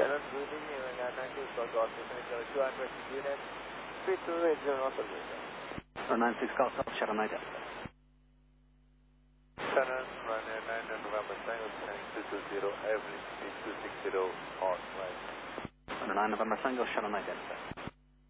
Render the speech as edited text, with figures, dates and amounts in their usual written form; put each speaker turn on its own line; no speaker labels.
Channel 2 evening, and I think it's also operational 200 units, 328 general observation.
96 Golf South, Shadow 9 Delta.
Channel 9 November, Tango 220, average speed 260, hot, right.
9 November, Tango, Shadow 9 Delta.